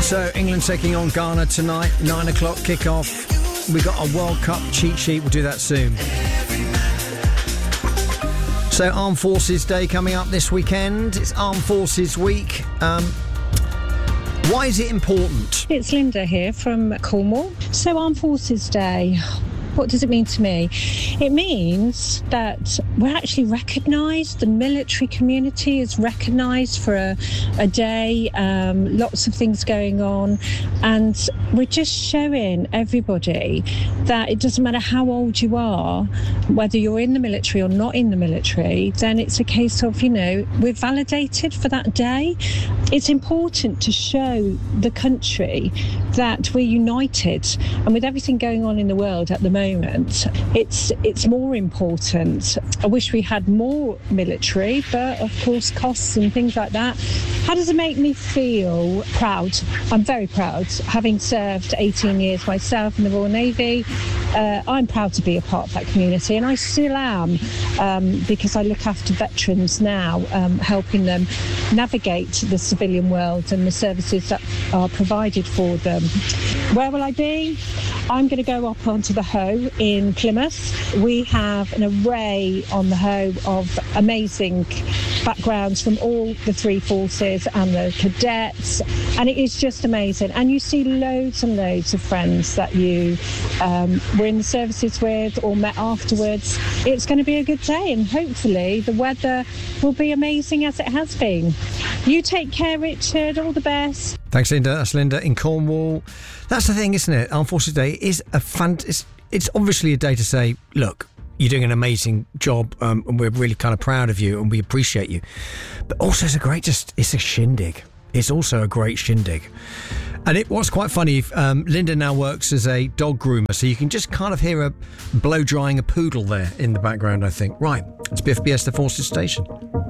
So England taking on Ghana tonight, 9 o'clock kick-off. We've got a World Cup cheat sheet, we'll do that soon. So Armed Forces Day coming up this weekend. It's Armed Forces Week. Why is it important? It's Linda here from Cornwall. So Armed Forces Day, what does it mean to me? It means that we're actually recognised, the military community is recognised for a day, lots of things going on, and we're just showing everybody that it doesn't matter how old you are, whether you're in the military or not in the military, then it's a case of, we're validated for that day. It's important to show the country that we're united, and with everything going on in the world at the moment, it's more important. I wish we had more military, but of course costs and things like that. How does it make me feel? Proud. I'm very proud. Having served 18 years myself in the Royal Navy, I'm proud to be a part of that community, and I still am, because I look after veterans now, helping them navigate the civilian world and the services that are provided for them. Where will I be? I'm going to go up onto the Hoe in Plymouth. We have an array on the Hoe of amazing backgrounds from all the three forces and the cadets, and it is just amazing. And you see loads and loads of friends that you were in the services with or met afterwards. It's going to be a good day, and hopefully the weather will be amazing as it has been. You take care, Richard. All the best. Thanks, Linda. That's Linda in Cornwall. That's the thing, isn't it? Armed Forces Day is it's obviously a day to say, look, you're doing an amazing job, and we're really kind of proud of you and we appreciate you. But also it's a shindig. It's also a great shindig. And it was quite funny. Linda now works as a dog groomer, so you can just kind of hear her blow drying a poodle there in the background, I think. Right, it's Biff BS, the Forces Station.